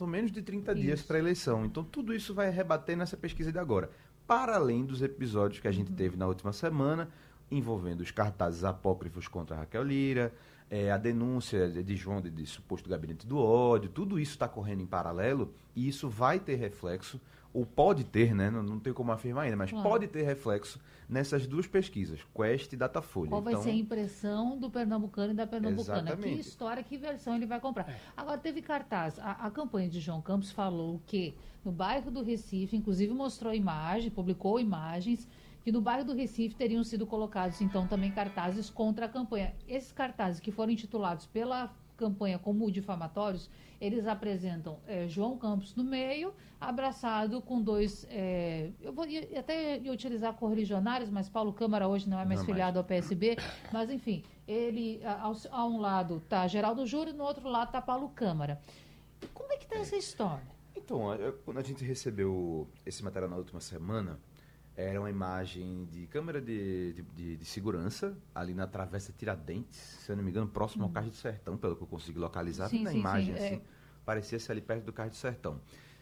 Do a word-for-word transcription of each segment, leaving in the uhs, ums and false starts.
faltam menos de trinta dias Isso. para a eleição. Então, tudo isso vai rebater nessa pesquisa de agora. Para além dos episódios que a gente Uhum. teve na última semana, envolvendo os cartazes apócrifos contra a Raquel Lira, é, a denúncia de, de João de, de suposto gabinete do ódio, tudo isso está correndo em paralelo e isso vai ter reflexo, ou pode ter, né? Não, não tem como afirmar ainda, mas Claro. pode ter reflexo nessas duas pesquisas, Quest e Datafolha. Qual vai então, ser a impressão do pernambucano e da pernambucana? Exatamente. Que história, que versão ele vai comprar? É. Agora, teve cartaz. A, a campanha de João Campos falou que no bairro do Recife, inclusive mostrou imagem, publicou imagens, que no bairro do Recife teriam sido colocados, então, também cartazes contra a campanha. Esses cartazes que foram intitulados pela campanha como difamatórios, eles apresentam é, João Campos no meio, abraçado com dois, é, eu vou ia, até ia utilizar correligionários, mas Paulo Câmara hoje não é mais Não filiado mais. ao P S B, mas enfim, ele, a, ao, a um lado está Geraldo Júlio, no outro lado está Paulo Câmara. E como é que está essa história? Então, eu- quando a gente recebeu esse material na última semana, era uma imagem de câmera de, de, de- de segurança, ali na Travessa Tiradentes, se eu não me engano, próximo ao Cais do Sertão, pelo que eu consegui localizar. Sim, na sim, imagem, sim, é. assim, parecia ser ali perto do Cais do Sertão.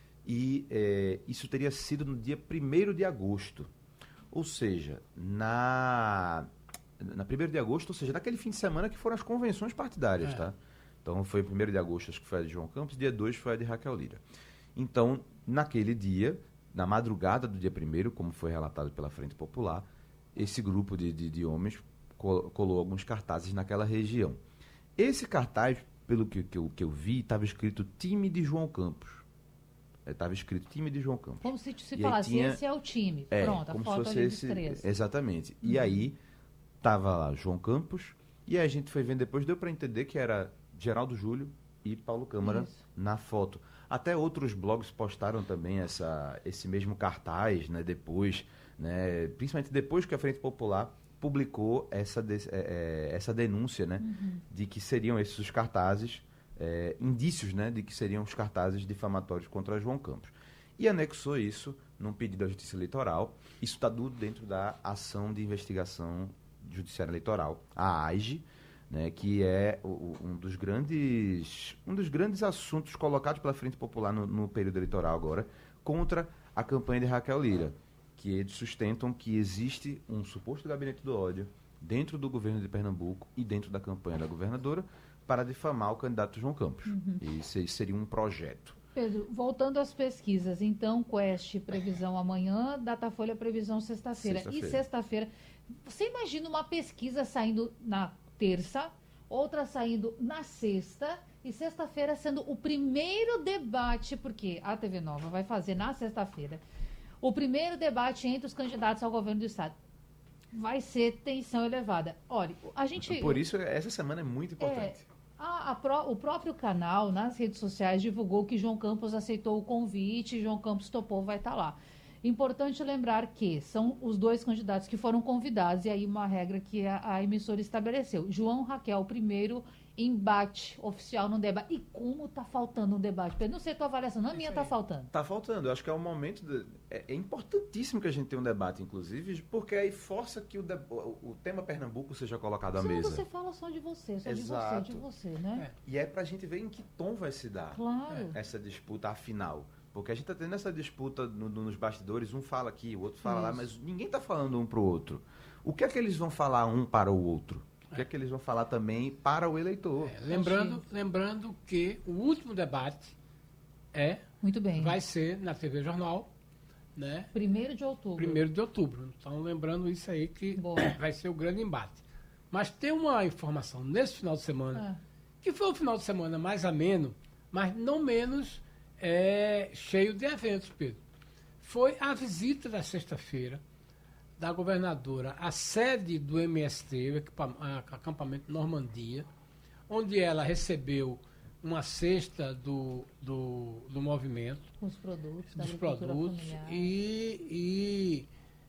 E eh, isso teria sido no dia primeiro de agosto. Ou seja, na, na primeiro de agosto, ou seja, naquele fim de semana que foram as convenções partidárias, É. tá? Então, foi primeiro de agosto, acho que foi a de João Campos, dia dois foi a de Raquel Lira. Então, naquele dia, na madrugada do dia primeiro, como foi relatado pela Frente Popular, esse grupo de, de, de homens col- colou alguns cartazes naquela região. Esse cartaz, pelo que, que, eu, que eu vi, estava escrito time de João Campos. Estava escrito time de João Campos. Como se se E aí falasse, tinha- esse é o time. É, Pronto, a como se foto fosse ali esse, dos três. exatamente. E aí, tava lá João Campos, e aí a gente foi vendo depois, deu para entender que era Geraldo Júlio e Paulo Câmara Isso. na foto. Até outros blogs postaram também essa, esse mesmo cartaz, né, depois, né, principalmente depois que a Frente Popular publicou essa, de- é, é, essa denúncia, né, de que seriam esses os cartazes, é, indícios, né, de que seriam os cartazes difamatórios contra João Campos. E anexou isso num pedido à Justiça Eleitoral. Isso está tudo dentro da ação de investigação judiciária eleitoral, a A I G, né, que é o- o- um dos grandes um dos grandes assuntos colocados pela Frente Popular no, no período eleitoral agora contra a campanha de Raquel Lira, que eles sustentam que existe um suposto gabinete do ódio dentro do governo de Pernambuco e dentro da campanha da governadora para difamar o candidato João Campos. E isso seria um projeto. Pedro, voltando às pesquisas, então, Quest, previsão amanhã, Datafolha, previsão sexta-feira. E Sexta-feira. sexta-feira, você imagina uma pesquisa saindo na terça, outra saindo na sexta, e sexta-feira sendo o primeiro debate, porque a T V Nova vai fazer na sexta-feira, o primeiro debate entre os candidatos ao governo do Estado. Vai ser tensão elevada. Olha, a gente... Por isso, essa semana é muito importante. A- a pró- o próprio canal, nas redes sociais, divulgou que João Campos aceitou o convite, João Campos topou, vai estar lá. Importante lembrar que são os dois candidatos que foram convidados, e aí uma regra que a, a emissora estabeleceu. João Raquel, primeiro embate oficial no debate. E como está faltando um debate? Pedro, não sei a tua avaliação, na minha está faltando. Tá faltando. Eu acho que é um momento. De, é, é importantíssimo que a gente tenha um debate, inclusive, porque aí força que o, de- o, o tema Pernambuco seja colocado à Senão mesa. você fala só de você, só Exato. de você, de você, né? E é pra gente ver em que tom vai se dar Claro. essa disputa afinal. Porque a gente tá tendo essa disputa no- no- nos bastidores, um fala aqui, o outro fala lá, Isso. mas ninguém tá falando um pro outro. O que é que eles vão falar um para o outro? O que é que eles vão falar também para o eleitor? É, lembrando, lembrando que o último debate é, Muito bem. vai ser na T V Jornal, né? Primeiro de outubro. Primeiro de outubro. Então, lembrando isso aí que Boa. vai ser o grande embate. Mas tem uma informação nesse final de semana, Ah. que foi um final de semana mais ameno, mas não menos é, cheio de eventos, Pedro. Foi a visita da sexta-feira da governadora à sede do M S T, o equipa- a- acampamento Normandia, onde ela recebeu uma cesta do, do, do movimento, Com os produtos, da dos agricultura produtos, familiar. e, e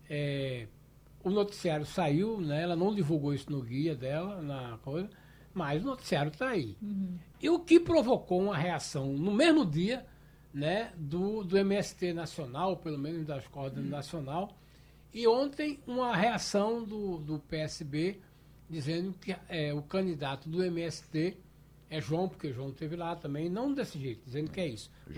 é, o noticiário saiu, né, ela não divulgou isso no guia dela, na coisa, mas o noticiário está aí. Uhum. E o que provocou uma reação no mesmo dia, né, do, do M S T nacional, pelo menos das cordas nacional, e ontem uma reação do, do P S B dizendo que é, o candidato do M S T é João, porque João esteve lá também, não desse jeito, dizendo que é isso.